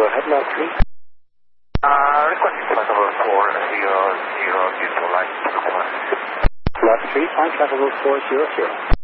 Go ahead, Lot 3. Requesting flight level 400 due to line to the Lot 3, find flight level 400.